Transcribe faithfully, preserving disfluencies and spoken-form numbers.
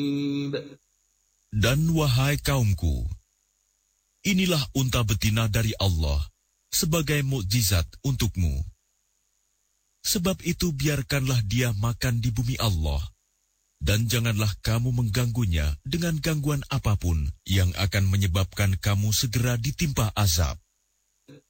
Dan wahai kaumku, inilah unta betina dari Allah sebagai mukjizat untukmu. Sebab itu biarkanlah dia makan di bumi Allah, dan janganlah kamu mengganggunya dengan gangguan apapun yang akan menyebabkan kamu segera ditimpa azab.